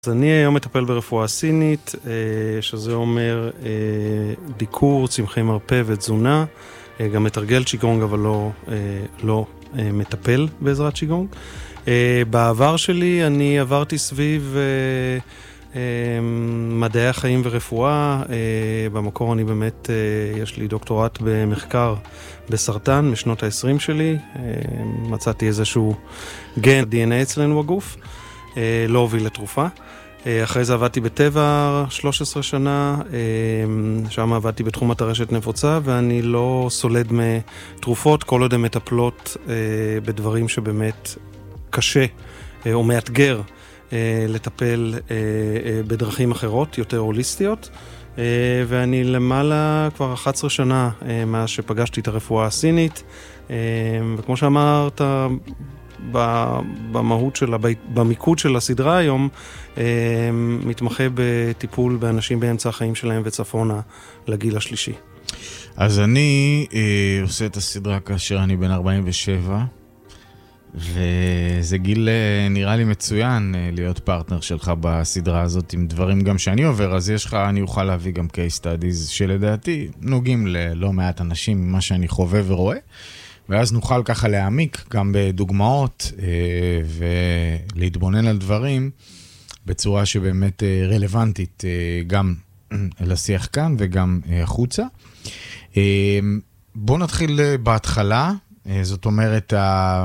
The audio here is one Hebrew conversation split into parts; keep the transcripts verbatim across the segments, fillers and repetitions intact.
אז אני היום מטפל ברפואה סינית, שזה אומר דיקור, צמחי מרפא ותזונה, גם מתרגל צ'יגונג, אבל לא, לא מטפל בעזרת צ'יגונג. בעבר שלי אני עברתי סביב מדעי החיים ורפואה. במקור אני באמת, יש לי דוקטורט במחקר בסרטן משנות ה-עשרים שלי. מצאתי איזשהו גן די אן איי אצלנו בגוף, לא הוביל לתרופה. אחרי זה עבדתי בטבע שלוש עשרה שנה, שם עבדתי בתחום הטרשת נפוצה, ואני לא סולד מתרופות, כל עוד הן מטפלות בדברים שבאמת קשה או מאתגר לטפל בדרכים אחרות, יותר הוליסטיות. ואני למעלה כבר אחת עשרה שנה מאז שפגשתי את הרפואה הסינית, וכמו שאמרת, במהות שלה, במיקוד של הסדרה היום, מתמחה בטיפול באנשים באמצע החיים שלהם וצפונה לגיל השלישי. אז אני אה, עושה את הסדרה כאשר אני בן ארבעים ושבע, וזה גיל אה, נראה לי מצוין אה, להיות פרטנר שלך בסדרה הזאת עם דברים גם שאני עובר, אז יש לך, אני אוכל להביא גם case studies שלדעתי נוגעים ללא מעט אנשים ממה שאני חווה ורואה. ואז נוכל ככה להעמיק גם בדוגמאות אה, ולהתבונן על דברים בצורה שבאמת אה, רלוונטית אה, גם לשיח כאן וגם אה, החוצה. אה, בוא נתחיל אה, בהתחלה, אה, זאת אומרת, ה...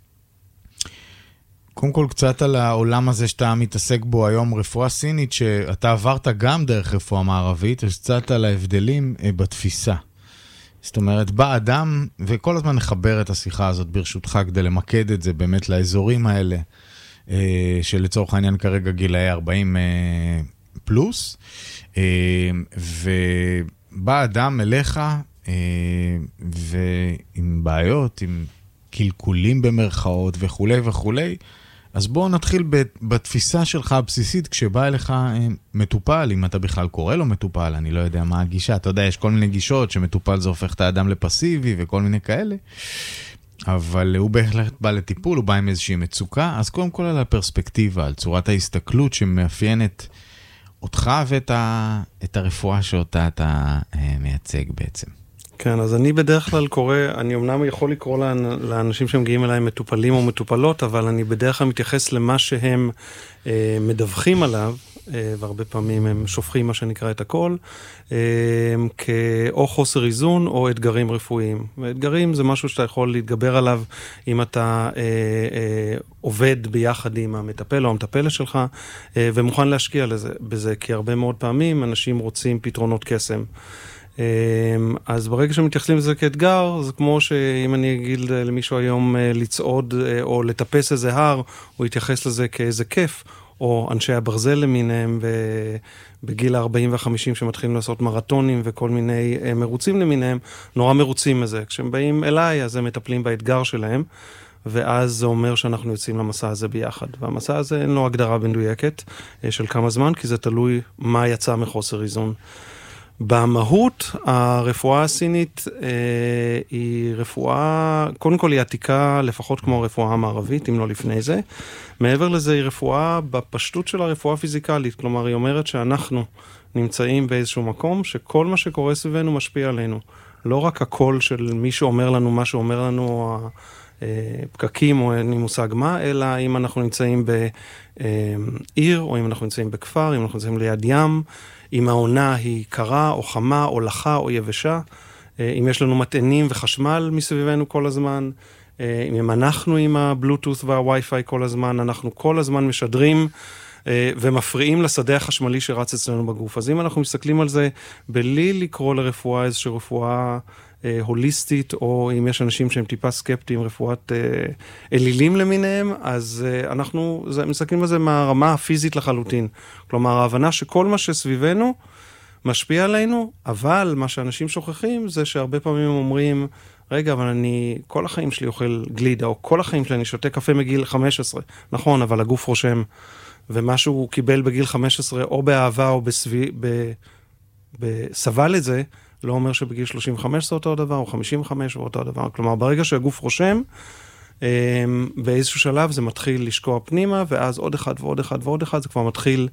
קודם כל קצת על העולם הזה שאתה מתעסק בו היום, רפואה סינית, שאתה עברת גם דרך רפואה מערבית, אז קצת על ההבדלים אה, בתפיסה. זאת אומרת, בא אדם, וכל הזמן נחבר את השיחה הזאת ברשותך, כדי למקד את זה באמת לאזורים האלה, שלצורך העניין כרגע גילאי ארבעים פלוס, ובא אדם אליך, ועם בעיות, עם קלקולים במרכאות וכו' וכו', אז בואו נתחיל בתפיסה שלך הבסיסית, כשבא אליך מטופל, אם אתה בכלל קורא לו מטופל, אני לא יודע מה הגישה, אתה יודע, יש כל מיני גישות שמטופל זה הופך את האדם לפסיבי וכל מיני כאלה, אבל הוא בהחלט בא לטיפול, הוא בא עם איזושהי מצוקה, אז קודם כל על הפרספקטיבה, על צורת ההסתכלות שמאפיינת אותך ואת ה, את הרפואה שאותה אתה מייצג בעצם. כן, אז אני בדרך כלל קורא, אני אמנם יכול לקרוא לאנשים שמגיעים אליי מטופלים או מטופלות, אבל אני בדרך כלל מתייחס למה שהם אה, מדווחים עליו, אה, והרבה פעמים הם שופכים מה שנקרא את הכל, אה, כאו חוסר איזון או אתגרים רפואיים. ואתגרים זה משהו שאתה יכול להתגבר עליו אם אתה אה, אה, עובד ביחד עם המטפל או המטפלת שלך, אה, ומוכן להשקיע לזה, בזה, כי הרבה מאוד פעמים אנשים רוצים פתרונות קסם. אז ברגע שמתייחסים לזה כאתגר, זה כמו שאם אני אגיד למישהו היום לצעוד או לטפס איזה הר, הוא יתייחס לזה כאיזה כיף, או אנשי הברזל למיניהם בגיל ה-ארבעים ו-חמישים שמתחילים לעשות מרתונים וכל מיני מרוצים למיניהם, נורא מרוצים מזה. כשהם באים אליי, אז הם מטפלים באתגר שלהם, ואז זה אומר שאנחנו יוצאים למסע הזה ביחד. והמסע הזה אין לו הגדרה מדויקת של כמה זמן, כי זה תלוי מה יצא מחוסר איזון. במהות, הרפואה הסינית אה, היא רפואה, קודם כל היא עתיקה, לפחות כמו הרפואה המערבית, אם לא לפני זה. מעבר לזה היא רפואה בפשטות של הרפואה הפיזיקלית, כלומר היא אומרת שאנחנו נמצאים באיזשהו מקום, שכל מה שקורה סביבנו משפיע עלינו. לא רק הקול של מי שאומר לנו מה שאומר לנו, או הפקקים, או אין לי מושג מה, אלא אם אנחנו נמצאים בעיר, או אם אנחנו נמצאים בכפר, אם אנחנו נמצאים ליד ים, אם העונה היא קרה או חמה או לחה או יבשה, אם יש לנו מטענים וחשמל מסביבנו כל הזמן, אם אנחנו עם הבלוטות' והווי-פיי כל הזמן, אנחנו כל הזמן משדרים ומפריעים לשדה החשמלי שרץ אצלנו בגוף. אז אם אנחנו מסתכלים על זה בלי לקרוא לרפואה איזושהי רפואה הוליסטית, או אם יש אנשים שהם טיפה סקפטיים, רפואת אלילים למיניהם, אז אנחנו מסתכלים על זה מהרמה הפיזית לחלוטין. כלומר, ההבנה שכל מה שסביבנו משפיע עלינו, אבל מה שאנשים שוכחים זה שהרבה פעמים אומרים, רגע, אבל אני, כל החיים שלי אוכל גלידה, או כל החיים שלי אני שותה קפה מגיל חמש עשרה. נכון, אבל הגוף רושם, ומה שהוא קיבל בגיל חמש עשרה, או באהבה, או בסבי, ב, בסבל את זה, לא אומר שבגיל שלושים וחמש זה אותו הדבר, או חמישים וחמש זה אותו הדבר. כלומר, ברגע שהגוף רושם, באיזשהו שלב זה מתחיל לשקוע פנימה, ואז עוד אחד ועוד אחד ועוד אחד, זה כבר מתחיל